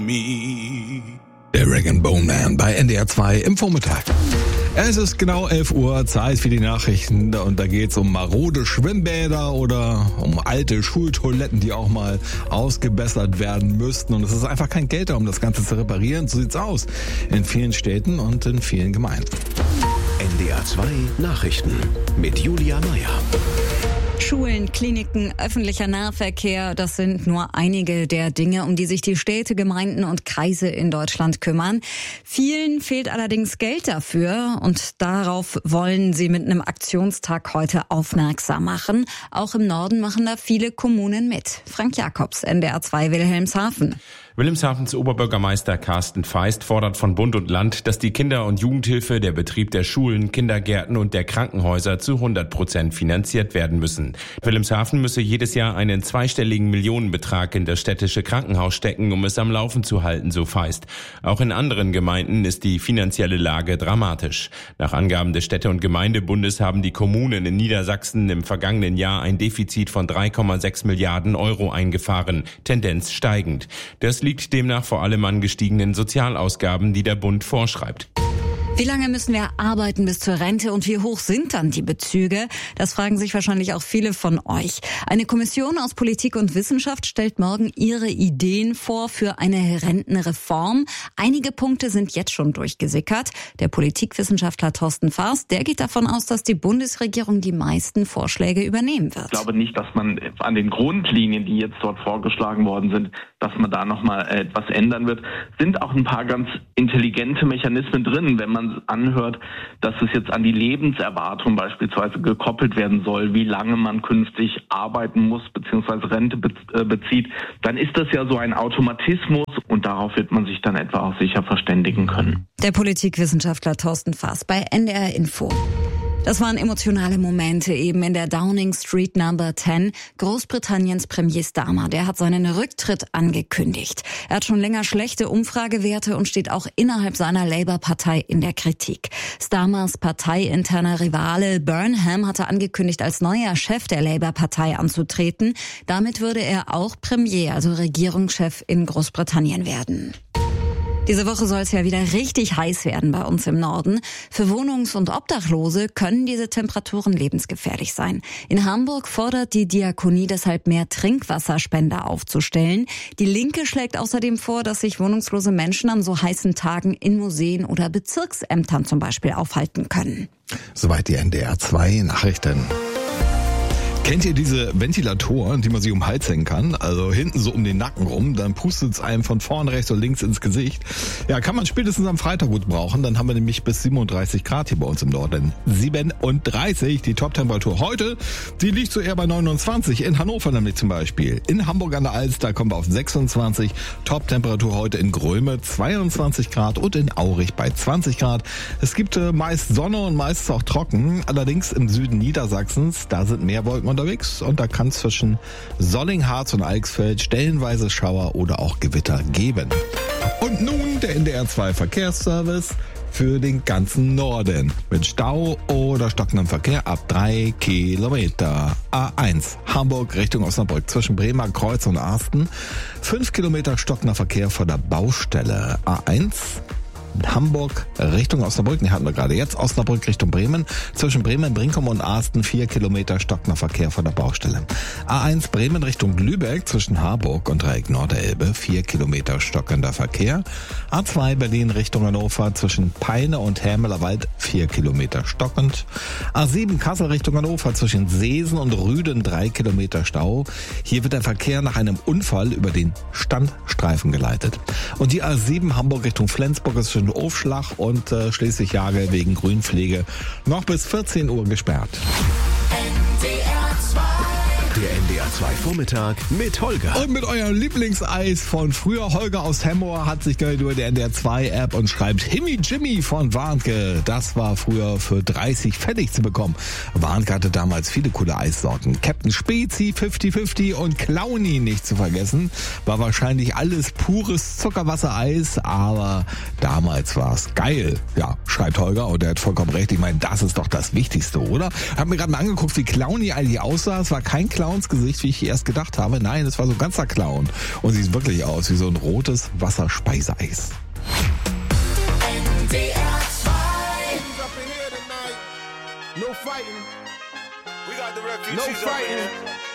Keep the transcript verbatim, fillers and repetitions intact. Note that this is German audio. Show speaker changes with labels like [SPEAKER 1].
[SPEAKER 1] Der Rag Bone Man bei N D R zwei im Vormittag. Es ist genau elf Uhr, Zeit für die Nachrichten und da geht's um marode Schwimmbäder oder um alte Schultoiletten, die auch mal ausgebessert werden müssten und es ist einfach kein Geld da, um das Ganze zu reparieren. So sieht's aus in vielen Städten und in vielen Gemeinden.
[SPEAKER 2] N D R zwei Nachrichten mit Julia Meyer.
[SPEAKER 3] Schulen, Kliniken, öffentlicher Nahverkehr, das sind nur einige der Dinge, um die sich die Städte, Gemeinden und Kreise in Deutschland kümmern. Vielen fehlt allerdings Geld dafür und darauf wollen sie mit einem Aktionstag heute aufmerksam machen. Auch im Norden machen da viele Kommunen mit. Frank Jakobs, N D R zwei Wilhelmshaven.
[SPEAKER 4] Wilhelmshavens Oberbürgermeister Carsten Feist fordert von Bund und Land, dass die Kinder- und Jugendhilfe, der Betrieb der Schulen, Kindergärten und der Krankenhäuser zu hundert Prozent finanziert werden müssen. Wilhelmshaven müsse jedes Jahr einen zweistelligen Millionenbetrag in das städtische Krankenhaus stecken, um es am Laufen zu halten, so Feist. Auch in anderen Gemeinden ist die finanzielle Lage dramatisch. Nach Angaben des Städte- und Gemeindebundes haben die Kommunen in Niedersachsen im vergangenen Jahr ein Defizit von drei Komma sechs Milliarden Euro eingefahren, Tendenz steigend. Das liegt demnach vor allem an gestiegenen Sozialausgaben, die der Bund vorschreibt.
[SPEAKER 3] Wie lange müssen wir arbeiten bis zur Rente und wie hoch sind dann die Bezüge? Das fragen sich wahrscheinlich auch viele von euch. Eine Kommission aus Politik und Wissenschaft stellt morgen ihre Ideen vor für eine Rentenreform. Einige Punkte sind jetzt schon durchgesickert. Der Politikwissenschaftler Thorsten Faas, der geht davon aus, dass die Bundesregierung die meisten Vorschläge übernehmen wird.
[SPEAKER 5] Ich glaube nicht, dass man an den Grundlinien, die jetzt dort vorgeschlagen worden sind, dass man da nochmal etwas ändern wird. Sind auch ein paar ganz intelligente Mechanismen drin, wenn man anhört, dass es jetzt an die Lebenserwartung beispielsweise gekoppelt werden soll, wie lange man künftig arbeiten muss bzw. Rente bezieht, dann ist das ja so ein Automatismus und darauf wird man sich dann etwa auch sicher verständigen können.
[SPEAKER 3] Der Politikwissenschaftler Thorsten Faas bei N D R Info. Das waren emotionale Momente eben in der Downing Street Number zehn. Großbritanniens Premier Starmer, der hat seinen Rücktritt angekündigt. Er hat schon länger schlechte Umfragewerte und steht auch innerhalb seiner Labour-Partei in der Kritik. Starmers parteiinterner Rivale Burnham hatte angekündigt, als neuer Chef der Labour-Partei anzutreten. Damit würde er auch Premier, also Regierungschef in Großbritannien werden. Diese Woche soll es ja wieder richtig heiß werden bei uns im Norden. Für Wohnungs- und Obdachlose können diese Temperaturen lebensgefährlich sein. In Hamburg fordert die Diakonie deshalb mehr Trinkwasserspender aufzustellen. Die Linke schlägt außerdem vor, dass sich wohnungslose Menschen an so heißen Tagen in Museen oder Bezirksämtern zum Beispiel aufhalten können.
[SPEAKER 1] Soweit die N D R zwei Nachrichten. Kennt ihr diese Ventilatoren, die man sich um den Hals hängen kann? Also hinten so um den Nacken rum, dann pustet es einem von vorn rechts und links ins Gesicht. Ja, kann man spätestens am Freitag gut brauchen, dann haben wir nämlich bis siebenunddreißig Grad hier bei uns im Norden. siebenunddreißig, die Top-Temperatur heute, die liegt so eher bei neunundzwanzig, in Hannover nämlich zum Beispiel. In Hamburg an der Alster kommen wir auf sechsundzwanzig, Top-Temperatur heute in Gröme zweiundzwanzig Grad und in Aurich bei zwanzig Grad. Es gibt äh, meist Sonne und meist auch trocken, allerdings im Süden Niedersachsens, da sind mehr Wolken unterwegs und da kann es zwischen Solling, Harz und Eichsfeld stellenweise Schauer oder auch Gewitter geben. Und nun der N D R zwei Verkehrsservice für den ganzen Norden. Mit Stau oder stockendem Verkehr ab drei Kilometer. A eins Hamburg Richtung Osnabrück zwischen Bremer Kreuz und Arsten. fünf Kilometer stockender Verkehr vor der Baustelle. A eins Hamburg Richtung Osnabrück, ne, hatten wir gerade jetzt, Osnabrück Richtung Bremen, zwischen Bremen, Brinkum und Arsten vier Kilometer stockender Verkehr von der Baustelle. A eins Bremen Richtung Lübeck zwischen Harburg und Dreieck Norderelbe, vier Kilometer stockender Verkehr. A zwei Berlin Richtung Hannover zwischen Peine und Hämelerwald, vier Kilometer stockend. A sieben Kassel Richtung Hannover zwischen Seesen und Rüden, drei Kilometer Stau. Hier wird der Verkehr nach einem Unfall über den Standstreifen geleitet. Und die A sieben Hamburg Richtung Flensburg ist zwischen Aufschlag und äh, Schleswig-Jagel wegen Grünpflege noch bis vierzehn Uhr gesperrt.
[SPEAKER 2] Der N D R zwei Vormittag mit Holger.
[SPEAKER 1] Und mit eurem Lieblingseis von früher. Holger aus Hemmoor hat sich gemeldet über die N D R zwei App und schreibt Himmy Jimmy von Warnke. Das war früher für dreißig Pfennig zu bekommen. Warnke hatte damals viele coole Eissorten. Captain Spezi, fünfzig fünfzig und Clowny nicht zu vergessen. War wahrscheinlich alles pures Zuckerwassereis, aber damals war es geil. Ja, schreibt Holger und er hat vollkommen recht. Ich meine, das ist doch das Wichtigste, oder? Hab mir gerade mal angeguckt, wie Clowny eigentlich aussah. Es war kein Clown Clownsgesicht, wie ich erst gedacht habe. Nein, es war so ein ganzer Clown. Und sieht wirklich aus wie so ein rotes Wasserspeiseeis.
[SPEAKER 6] N D R zwei. No fighting. We got the refugees no fighting.